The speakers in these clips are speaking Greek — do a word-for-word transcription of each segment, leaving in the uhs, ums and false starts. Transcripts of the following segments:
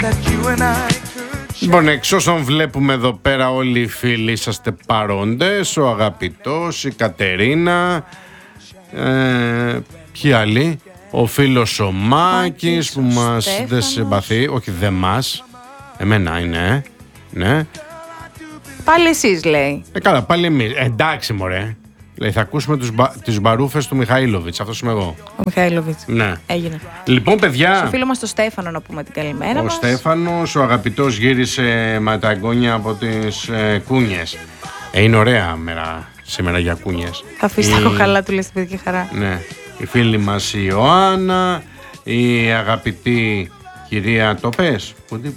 Λοιπόν, εξ όσων βλέπουμε εδώ πέρα όλοι οι φίλοι είσαστε παρόντες. Ο αγαπητός, η Κατερίνα, ε, ποιοι άλλοι, ο φίλος ο Μάκης που μας δεν συμπαθεί, όχι δεν μας, εμένα είναι, ναι. Πάλι εσείς λέει. Ε, καλά, πάλι εμείς, ε, εντάξει μωρέ. Λέει, θα ακούσουμε τους, μπα, τις μπαρούφες του Μιχαήλοβιτς. Αυτός είμαι εγώ. Ο Μιχαήλοβιτς. Ναι. Έγινε. Λοιπόν, παιδιά. Στο φίλο μας τον Στέφανο να πούμε την καλημέρα Ο μας. Στέφανος, ο αγαπητός, γύρισε με τα εγγόνια από τις ε, Κούνιες. Ε, είναι ωραία μέρα σήμερα για Κούνιες. Θα αφήσει η... τα κοχαλά του, λέει στην παιδική χαρά. Ναι. Η φίλη μας η Ιωάννα, η αγαπητή κυρία, το πες,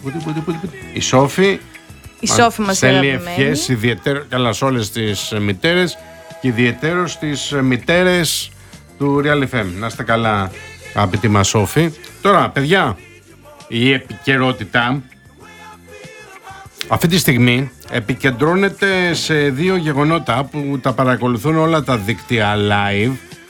η Σόφη. Η Σόφη μας στέλνει ευχές ιδιαίτερα, καλά, σε όλες τις μητέρες και ιδιαιτέρως στις μητέρες του Real εφ εμ. Να είστε καλά, αγαπητή μας Σόφη. Τώρα, παιδιά, η επικαιρότητα αυτή τη στιγμή επικεντρώνεται σε δύο γεγονότα που τα παρακολουθούν όλα τα δίκτυα live.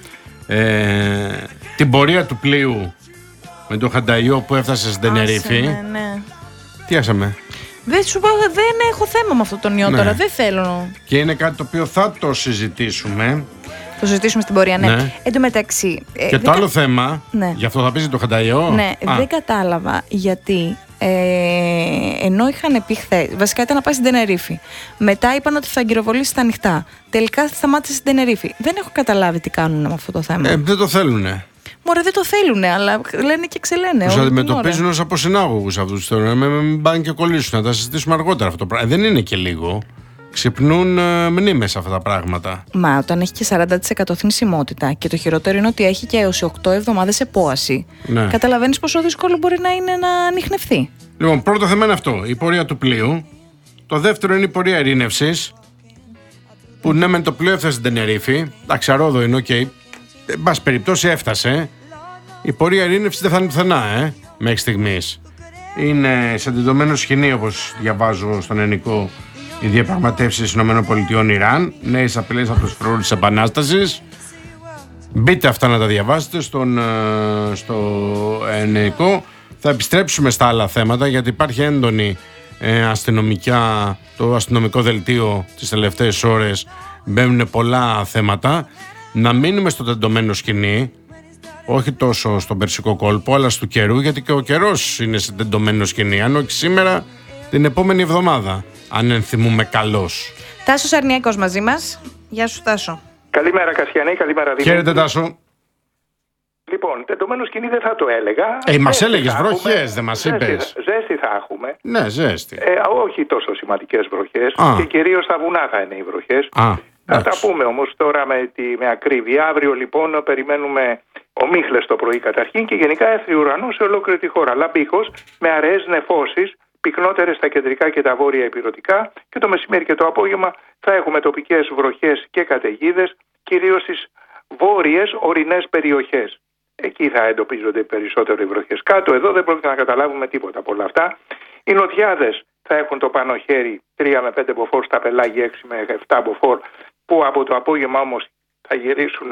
Ε, την πορεία του πλοίου με το Χανταϊό που έφτασε στην Τενερίφη. Ναι, ναι. Τι άσαμε? Δεν σου πω, δεν έχω θέμα με αυτό τον ιό, ναι. Τώρα, δεν θέλω. Και είναι κάτι το οποίο θα το συζητήσουμε. Το συζητήσουμε στην πορεία, ναι. ναι. Εν τω μεταξύ. Και ε, το άλλο κα... θέμα, ναι. γι' αυτό θα πεις το Χανταϊό. Ναι, Α. δεν κατάλαβα γιατί. Ε, ενώ είχαν πει χθες, βασικά ήταν να πάει στην Τενερίφη. Μετά είπαν ότι θα αγκυροβολήσει στα ανοιχτά. Τελικά σταμάτησε στην Τενερίφη. Δεν έχω καταλάβει τι κάνουν με αυτό το θέμα. Ε, δεν το θέλουνε. Μωρέ, δεν το θέλουνε, αλλά λένε και ξελένε. Τους αντιμετωπίζουν ως αποσυνάγωγους αυτούς. Μην πάνε και κολλήσουν, να τα συζητήσουμε αργότερα αυτό το πράγμα. Δεν είναι και λίγο. Ξυπνούν ε, μνήμες αυτά τα πράγματα. Μα όταν έχει και σαράντα τοις εκατό θνησιμότητα και το χειρότερο είναι ότι έχει και έως οκτώ εβδομάδες επόαση, ναι. Καταλαβαίνεις πόσο δύσκολο μπορεί να είναι να ανιχνευθεί. Λοιπόν, πρώτο θέμα είναι αυτό, η πορεία του πλοίου. Το δεύτερο είναι η πορεία ειρήνευσης. Που ναι, μεν το πλοίο έφτασε στην Τενερίφη. Εντάξει, αρόδο είναι, οκ. Okay. Εν πάση περιπτώσει έφτασε. Η πορεία ειρήνευσης δεν θα είναι πουθενά, ε, μέχρι στιγμής. Είναι σε τεντωμένο σκηνή, όπως διαβάζω στον Ενικό. Οι διαπραγματεύσεις ΗΠΑ Ιράν, νέες απειλές από τους φρουρούς της Επανάστασης. Μπείτε αυτά να τα διαβάσετε στον, στο Ενικό. Θα επιστρέψουμε στα άλλα θέματα γιατί υπάρχει έντονη ε, αστυνομικά, το αστυνομικό δελτίο τις τελευταίες ώρες μπαίνουν πολλά θέματα. Να μείνουμε στο τεντωμένο σκηνή, όχι τόσο στον Περσικό κόλπο, αλλά στο καιρού, γιατί και ο καιρός είναι σε τεντωμένο σκηνή. Αν όχι σήμερα, την επόμενη εβδομάδα. Αν ενθυμούμε καλώς. Τάσος Αρνιακός μαζί μας. Γεια σου, Τάσο. Καλημέρα, Κασιανή, καλημέρα, Δήμητρη. Χαίρετε, Τάσο. Λοιπόν, τεντωμένο σκηνή δεν θα το έλεγα. Ε, μας έλεγες βροχές, δεν μας είπες? Ζέστη, ζέστη θα έχουμε. Ναι, ζέστη. Ε, όχι τόσο σημαντικές βροχές. Α. Και κυρίως στα βουνά θα είναι οι βροχές. Α, θα τα πούμε όμως τώρα με, τη, με ακρίβεια. Αύριο λοιπόν περιμένουμε ομίχλες το πρωί καταρχήν και γενικά έφυγε ουρανό σε ολόκληρη τη χώρα. Λαμπίχος με αραιές νεφώσεις. Πυκνότερες στα κεντρικά και τα βόρεια ηπειρωτικά και το μεσημέρι και το απόγευμα θα έχουμε τοπικές βροχές και καταιγίδες, κυρίως στις βόρειες ορεινές περιοχές. Εκεί θα εντοπίζονται οι περισσότεροι βροχές. Κάτω εδώ δεν πρόκειται να καταλάβουμε τίποτα από όλα αυτά. Οι νοτιάδες θα έχουν το πάνω χέρι τρία με πέντε μποφόρ στα πελάγια, έξι με επτά μποφόρ, που από το απόγευμα όμως θα γυρίσουν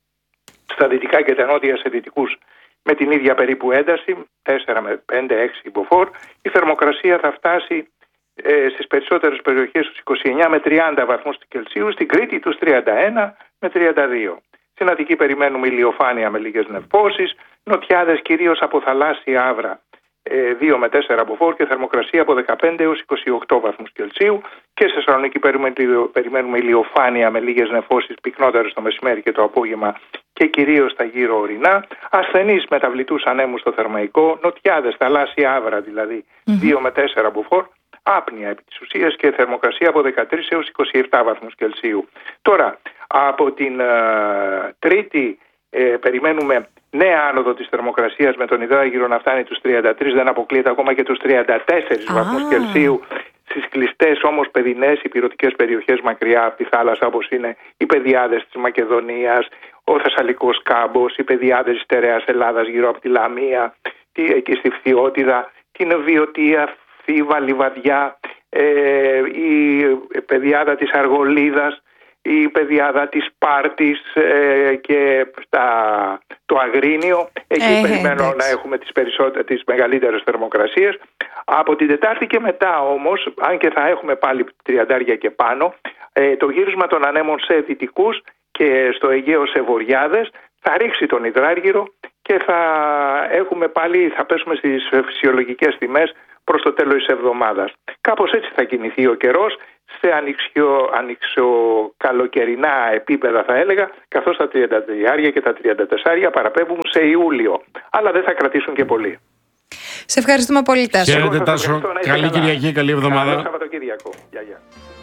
στα δυτικά και τα νότια σε δυτικούς με την ίδια περίπου ένταση, τέσσερα με πέντε έξι μποφόρ. Η θερμοκρασία θα φτάσει ε, στις περισσότερες περιοχές στους είκοσι εννέα με τριάντα βαθμούς Κελσίου, στην Κρήτη τους τριάντα ένα με τριάντα δύο. Στην Αττική περιμένουμε ηλιοφάνεια με λίγες νεφώσεις, νοτιάδες κυρίως από θαλάσσια άβρα ε, δύο με τέσσερα μποφόρ και θερμοκρασία από δεκαπέντε έως είκοσι οκτώ βαθμούς Κελσίου. Και στη Θεσσαλονίκη περιμένουμε ηλιοφάνεια με λίγες νεφώσεις, πυκνότερες το μεσημέρι και το απόγευμα και κυρίως στα γύρω ορεινά. Ασθενείς μεταβλητούς ανέμους στο Θερμαϊκό, νοτιάδες, θαλάσσια άβρα δηλαδή mm-hmm. δύο με τέσσερα μποφόρ, άπνοια επί της ουσίας και θερμοκρασία από δεκατρείς έως είκοσι επτά βαθμούς Κελσίου. Τώρα, από την uh, Τρίτη ε, περιμένουμε νέα άνοδο της θερμοκρασίας με τον υδράγυρο να φτάνει τους τριάντα τρεις, δεν αποκλείεται ακόμα και τους τριάντα τέσσερις ah. βαθμούς Κελσίου. Στις κλειστές όμως παιδινές υπηρετικές περιοχές μακριά από τη θάλασσα, όπως είναι οι πεδιάδες της Μακεδονίας, ο Θεσσαλικός κάμπος, οι πεδιάδες της Στερεάς Ελλάδας γύρω από τη Λαμία, εκεί στη Φθιώτιδα, την Βιωτία, Θήβα, Λιβαδιά, ε, η πεδιάδα της Αργολίδας, η πεδιάδα της Σπάρτης ε, και τα, το Αγρίνιο. Εκεί ε, περιμένω εντάξει. να έχουμε τις, περισσότερες, τις μεγαλύτερες θερμοκρασίες. Από την Τετάρτη και μετά όμως, αν και θα έχουμε πάλι τριαντάρια και πάνω, ε, το γύρισμα των ανέμων σε δυτικούς και στο Αιγαίο σε βορειάδες θα ρίξει τον υδράργυρο και θα έχουμε πάλι, θα πέσουμε στις φυσιολογικές τιμές προς το τέλος της εβδομάδας. Κάπως έτσι θα κινηθεί ο καιρός, σε ανοιξιο, ανοιξοκαλοκαιρινά επίπεδα θα έλεγα, καθώς τα τριάντα τρία και τα τριάντα τέσσερα παραπέμπουν σε Ιούλιο. Αλλά δεν θα κρατήσουν και πολύ. Σε ευχαριστούμε πολύ, Τάσο. Χαίρετε, Τάσο. Καλή Κυριακή, καλή εβδομάδα. Καλό Σαββατοκύριακο. Γεια, γεια.